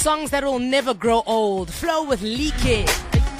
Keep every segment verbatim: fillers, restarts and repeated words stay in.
Songs that will never grow old. Flow with Leak It.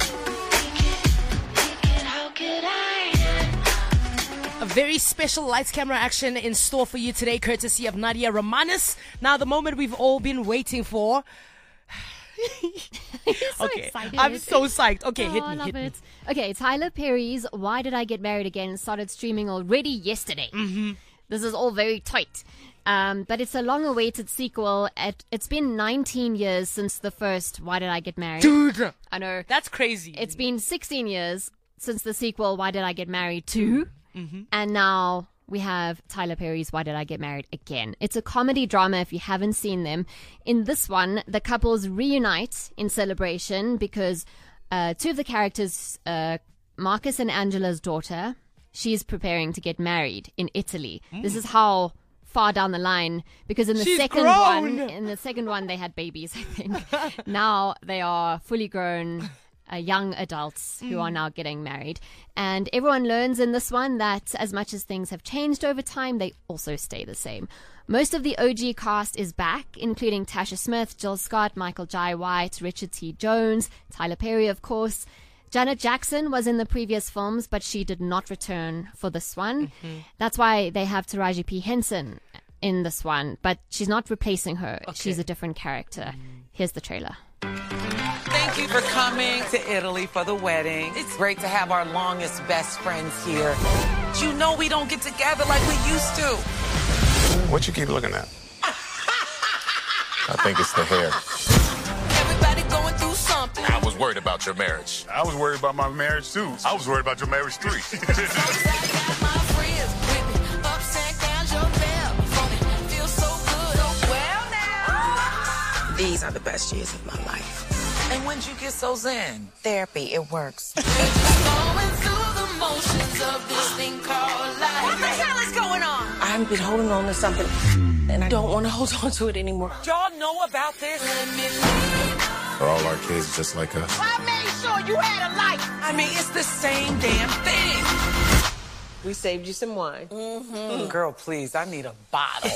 A very special lights, camera, action in store for you today, courtesy of Nadia Romanis. Now, the moment we've all been waiting for. You're so okay. excited. I'm so psyched. Okay, oh, hit me. I love hit it. me. Okay, Tyler Perry's Why Did I Get Married Again started streaming already yesterday. Mm-hmm. This is all very tight. Um, but it's a long-awaited sequel. At, it's been nineteen years since the first Why Did I Get Married? Dude, I know. that's crazy. It's been sixteen years since the sequel Why Did I Get Married two? Mm-hmm. And now we have Tyler Perry's Why Did I Get Married Again? It's a comedy drama if you haven't seen them. In this one, the couples reunite in celebration because uh, two of the characters, uh, Marcus and Angela's daughter, she's preparing to get married in Italy. Mm. This is how far down the line, because in the She's second grown. one, in the second one they had babies, I think. Now they are fully grown uh, young adults who mm. are now getting married. And everyone learns in this one that as much as things have changed over time, they also stay the same. Most of the O G cast is back, including Tasha Smith, Jill Scott, Michael Jai White, Richard T. Jones, Tyler Perry, of course. Janet Jackson was in the previous films, but she did not return for this one. Mm-hmm. That's why they have Taraji P. Henson in this one, but she's not replacing her. Okay. She's a different character. Mm. Here's the trailer. Thank you for coming to Italy for the wedding. It's great to have our longest best friends here. You know we don't get together like we used to. What you keep looking at? I think it's the hair. Everybody going through something. I was worried about your marriage. I was worried about my marriage, too. I was worried about your marriage, too. These are the best years of my life. And when'd you get so zen? Therapy, it works. Going through the motions of this thing called life. What the hell is going on? I've been holding on to something, and I don't want to hold on to it anymore. Y'all know about this? Are all our kids just like us? I made sure you had a life. I mean, it's the same damn thing. We saved you some wine. Mm-hmm. Girl, please, I need a bottle.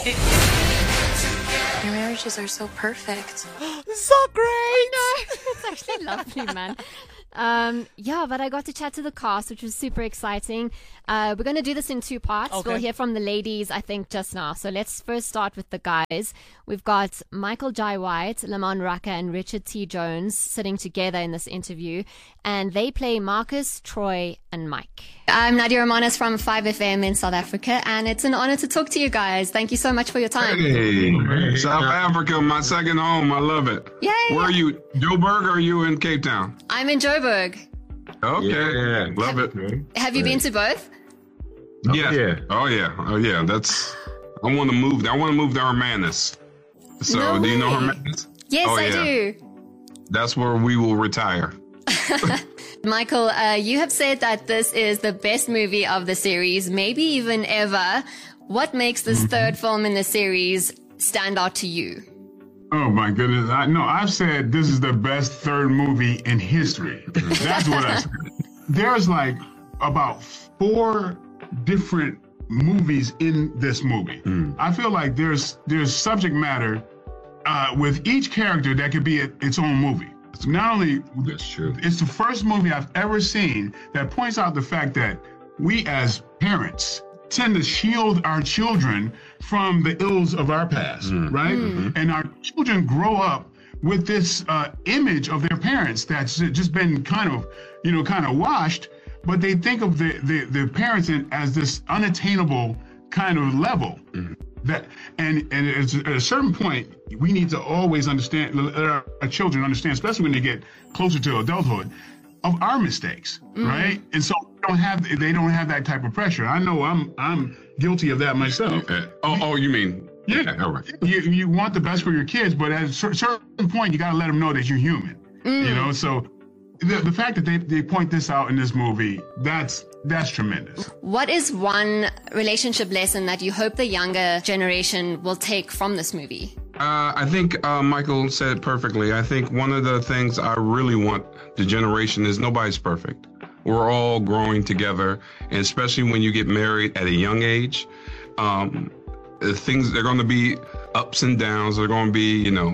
Your marriages are so perfect. So great. No, it's actually lovely, man. Um, yeah, but I got to chat to the cast, which was super exciting. Uh, we're going to do this in two parts. Okay. We'll hear from the ladies, I think, just now. So let's first start with the guys. We've got Michael Jai White, Lamont Raka, and Richard T. Jones sitting together in this interview, and they play Marcus, Troy, and Mike. I'm Nadia Romanis from five F M in South Africa, and it's an honor to talk to you guys. Thank you so much for your time. Hey, South Africa, my second home. I love it. Yay! Where are you? Joburg, or are you in Cape Town? I'm in Joburg. Okay, yeah, love have, it. Have you been to both? Oh, yeah. yeah. Oh yeah. Oh yeah. That's. I want to move. I want to move to Hermanus. So, no do you know way. Hermanus? Yes, oh, I yeah. do. That's where we will retire. Michael, uh, you have said that this is the best movie of the series, maybe even ever. What makes this mm-hmm. third film in the series stand out to you? Oh my goodness. I no, I've said this is the best third movie in history. That's what I said. There's like about four different movies in this movie. Mm. I feel like there's there's subject matter uh, with each character that could be a, its own movie. It's not only that's true. It's the first movie I've ever seen that points out the fact that we as parents tend to shield our children from the ills of our past, mm. right? Mm-hmm. And our children grow up with this uh, image of their parents that's just been kind of, you know, kind of washed, but they think of the, the, the parents in, as this unattainable kind of level. Mm. That and and at a certain point, we need to always understand, let our, our children understand, especially when they get closer to adulthood, of our mistakes, mm-hmm. right? And so they don't have they don't have that type of pressure. I know I'm I'm guilty of that myself. Uh, oh, oh, you mean? Yeah. Okay, all right. You you want the best for your kids, but at a certain point, you got to let them know that you're human. Mm. You know, so the the fact that they they point this out in this movie, that's that's tremendous. What is one relationship lesson that you hope the younger generation will take from this movie? Uh, I think uh, Michael said it perfectly. I think one of the things I really want the generation is nobody's perfect. We're all growing together, and especially when you get married at a young age, um, things, they're going to be ups and downs. They're going to be, you know,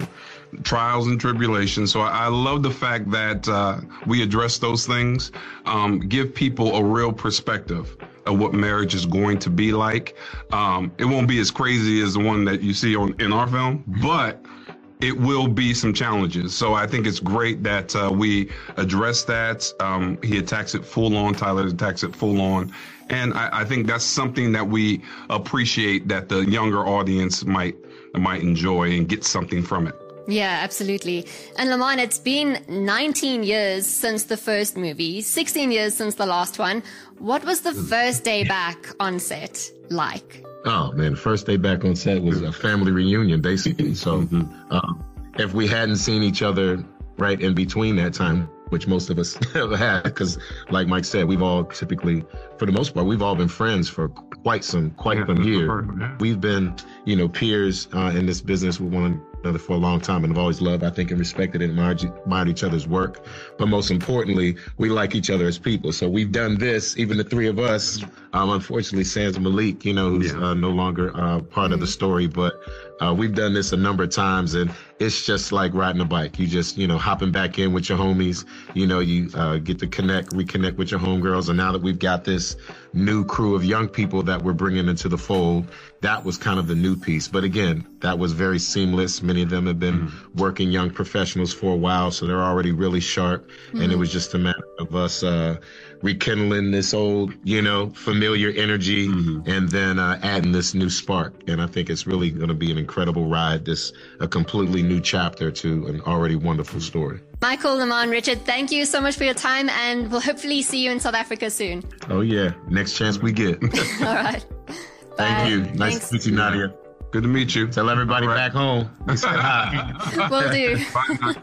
trials and tribulations. So I, I love the fact that uh, we address those things, um, give people a real perspective of what marriage is going to be like. Um, it won't be as crazy as the one that you see on in our film, but it will be some challenges. So I think it's great that uh, we address that. Um, he attacks it full on. Tyler attacks it full on. And I, I think that's something that we appreciate, that the younger audience might might enjoy and get something from it. Yeah, absolutely. And Lamont, it's been nineteen years since the first movie, sixteen years since the last one. What was the first day back on set like? Oh, man, the first day back on set was a family reunion, basically. So um, if we hadn't seen each other right in between that time, which most of us had, because like Mike said, we've all typically, for the most part, we've all been friends for quite some, quite Yeah, some that's the years. part, yeah. We've been, you know, peers uh, in this business with one another for a long time, and have always loved, I think, and respected and admired, admired each other's work. But most importantly, we like each other as people. So we've done this, even the three of us. Um, unfortunately, Sans Malik, you know, who's Yeah. uh, no longer uh, part of the story, but uh, we've done this a number of times, and it's just like riding a bike. You just, you know, hopping back in with your homies. You know, you uh, get to connect, reconnect with your homegirls. And now that we've got this new crew of young people that we're bringing into the fold, that was kind of the new piece. But again, that was very seamless. Many of them have been mm-hmm. working young professionals for a while, so they're already really sharp. Mm-hmm. And it was just a matter of us uh, rekindling this old, you know, familiar energy mm-hmm. and then uh, adding this new spark. And I think it's really going to be an incredible ride, this a completely new chapter to an already wonderful story. Michael, Lamont, Richard, thank you so much for your time, and we'll hopefully see you in South Africa soon. Oh, yeah. Next chance we get. All right. Thank Bye. you. Nice Thanks. to meet you, Nadia. Good to meet you. Tell everybody All right. back home. We said hi. Will do. Bye.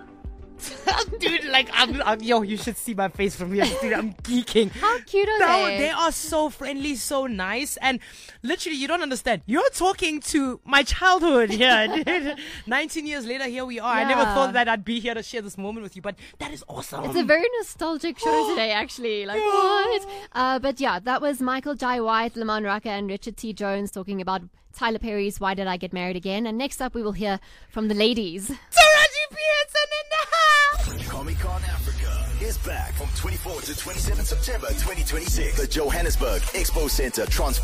Dude, like, I'm, I'm, yo, you should see my face from here. Dude, I'm geeking. How cute are No, they? they are so friendly, so nice, and literally, you don't understand. You're talking to my childhood here. Dude. nineteen years later, here we are. I never Yeah. thought that I'd be here to share this moment with you, but that is awesome. It's a very nostalgic show today, actually. Like, what? Uh, but yeah, that was Michael Jai White, Lamont Raka, and Richard T. Jones talking about Tyler Perry's Why Did I Get Married Again? And next up, we will hear from the ladies. Taraji P. Henson in the house. Comic-Con Africa is back from twenty-fourth to twenty-seventh September twenty twenty-six. The Johannesburg Expo Center transforms